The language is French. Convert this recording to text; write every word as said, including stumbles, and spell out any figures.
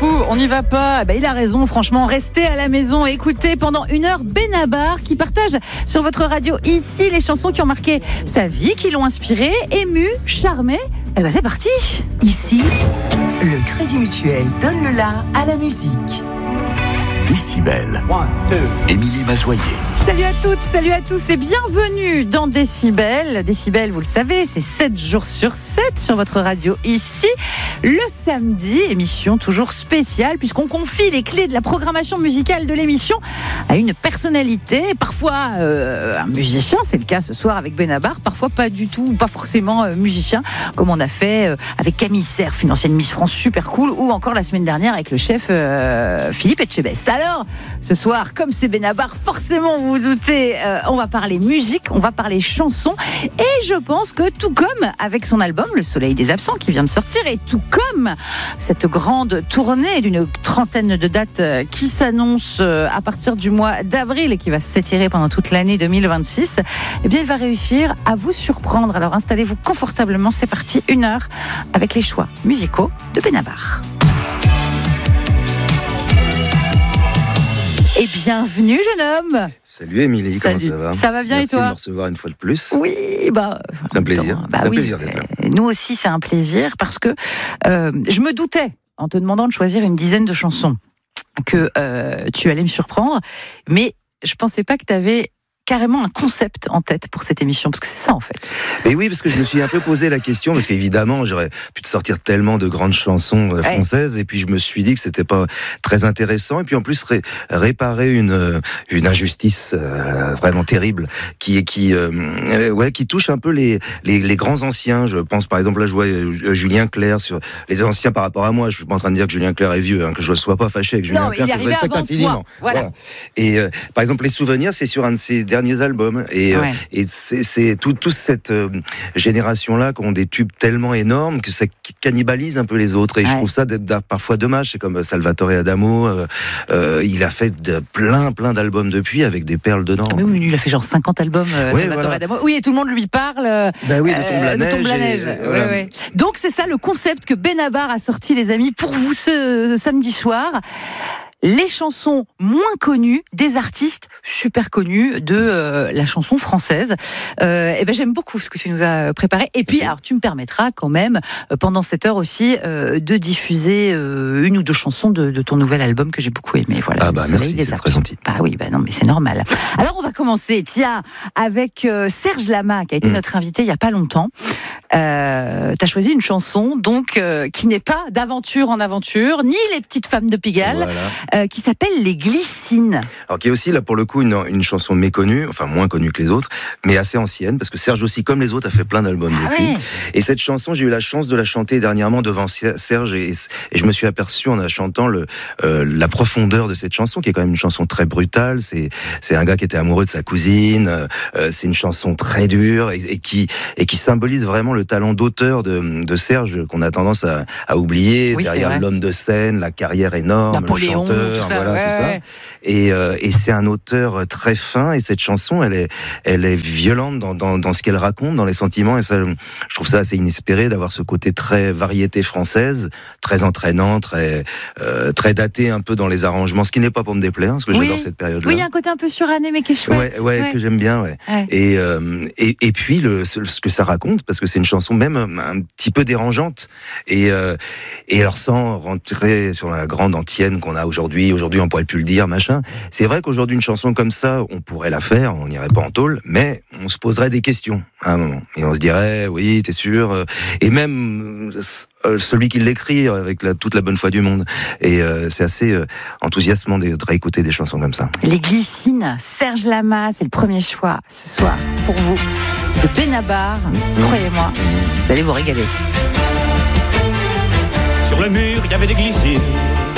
fou, on n'y va pas. Ben, il a raison, franchement, restez à la maison, écoutez pendant une heure Benabar qui partage sur votre radio ici les chansons qui ont marqué sa vie, qui l'ont inspiré, ému, charmé. Et ben c'est parti. Ici, le Crédit Mutuel donne le la à la musique. Décibel. Émilie Mazoyer. Salut à toutes, salut à tous et bienvenue dans Décibel. Décibel, vous le savez, c'est sept jours sur sept sur votre radio ici. Le samedi, émission toujours spéciale puisqu'on confie les clés de la programmation musicale de l'émission à une personnalité, parfois euh, un musicien, c'est le cas ce soir avec Benabar, parfois pas du tout, pas forcément euh, musicien, comme on a fait euh, avec Camille Cerf, une ancienne Miss France super cool, ou encore la semaine dernière avec le chef euh, Philippe Etchebest. Alors, ce soir, comme c'est Benabar, forcément, vous vous doutez, euh, on va parler musique, on va parler chansons. Et je pense que tout comme avec son album Le Soleil des Absents qui vient de sortir, et tout comme cette grande tournée d'une trentaine de dates qui s'annonce à partir du mois d'avril et qui va s'étirer pendant toute l'année deux mille vingt-six, eh bien, il va réussir à vous surprendre. Alors, installez-vous confortablement, c'est parti, une heure avec les choix musicaux de Benabar. Et bienvenue, jeune homme. Salut Émilie, comment ça va ? Ça va bien. Merci et toi ? de me recevoir une fois de plus. Oui, bah. C'est un plaisir. Bah c'est un oui, plaisir d'être là. Nous aussi, c'est un plaisir parce que euh, je me doutais, en te demandant de choisir une dizaine de chansons, que euh, tu allais me surprendre, mais je pensais pas que tu avais carrément un concept en tête pour cette émission, parce que c'est ça en fait. Mais oui, parce que je me suis un peu posé la question, parce qu'évidemment, j'aurais pu te sortir tellement de grandes chansons euh, françaises, ouais. Et puis je me suis dit que c'était pas très intéressant, et puis en plus ré- réparer une une injustice euh, vraiment terrible qui qui euh, ouais qui touche un peu les, les les grands anciens. Je pense par exemple là, je vois euh, Julien Clerc sur les anciens par rapport à moi. Je suis pas en train de dire que Julien Clerc est vieux, hein, que je ne sois pas fâché avec Julien non, Clerc, il que je respecte infiniment. Voilà. Voilà. Et euh, par exemple, les souvenirs, c'est sur un de ses derniers albums, et, ouais. euh, et c'est, c'est tout, toute cette euh, génération-là qui ont des tubes tellement énormes que ça cannibalise un peu les autres, et ouais. Je trouve ça d'être, d'être parfois dommage. C'est comme Salvatore Adamo, euh, euh, il a fait de, plein plein d'albums depuis avec des perles dedans. Ah mais oui, il a fait genre cinquante albums, euh, ouais, Salvatore voilà. Adamo. Oui, et tout le monde lui parle euh, bah oui, de Tombe la euh, neige. De Tombe la neige. Et, ouais, ouais. Donc c'est ça le concept que Benabar a sorti, les amis, pour vous ce, ce samedi soir. Les chansons moins connues des artistes super connus de euh, la chanson française. Euh, et ben j'aime beaucoup ce que tu nous as préparé. Et puis, alors tu me permettras quand même euh, pendant cette heure aussi euh, de diffuser euh, une ou deux chansons de, de ton nouvel album que j'ai beaucoup aimé. Voilà. Ah bah merci, c'est très gentil. Bah oui, bah non, mais c'est normal. Alors on va commencer, tiens, avec euh, Serge Lama qui a été mmh. notre invité il y a pas longtemps. Euh, t'as choisi une chanson donc euh, qui n'est pas d'aventure en aventure, ni les petites femmes de Pigalle. Voilà. Euh, qui s'appelle Les Glycines. Alors qui est aussi là pour le coup une, une chanson méconnue, enfin moins connue que les autres, mais assez ancienne, parce que Serge aussi, comme les autres, a fait plein d'albums ah depuis. Oui. Et cette chanson, j'ai eu la chance de la chanter dernièrement devant Serge, et, et je me suis aperçu en la chantant le, euh, la profondeur de cette chanson, qui est quand même une chanson très brutale. C'est, c'est un gars qui était amoureux de sa cousine. Euh, c'est une chanson très dure et, et qui et qui symbolise vraiment le talent d'auteur de, de Serge qu'on a tendance à, à oublier oui, derrière l'homme de scène, la carrière énorme, Napoléon, le chanteur. Tout ça, voilà, ouais, tout ça. Ouais. Et, euh, et c'est un auteur très fin, et cette chanson, elle est, elle est violente dans, dans, dans ce qu'elle raconte, dans les sentiments, et ça, je trouve ça assez inespéré d'avoir ce côté très variété française, très entraînant, très, euh, très daté un peu dans les arrangements, ce qui n'est pas pour me déplaire, parce que oui. j'adore cette période-là. Oui, il y a un côté un peu suranné, mais qui est chouette. Ouais, ouais, ouais. que j'aime bien, ouais. ouais. Et, euh, et, et puis, le, ce, ce que ça raconte, parce que c'est une chanson même un petit peu dérangeante, et, euh, et alors sans rentrer sur la grande antienne qu'on a aujourd'hui, aujourd'hui on pourrait plus le dire, machin. C'est vrai qu'aujourd'hui une chanson comme ça, on pourrait la faire, on n'irait pas en tôle, mais on se poserait des questions à un moment, et on se dirait, oui, t'es sûr, et même euh, celui qui l'écrit avec la, toute la bonne foi du monde, et euh, c'est assez euh, enthousiasmant de, de réécouter des chansons comme ça. Les Glycines, Serge Lama, c'est le premier choix ce soir pour vous de Benabar. Mmh. Croyez-moi, vous allez vous régaler. Sur le mur, il y avait des glycines.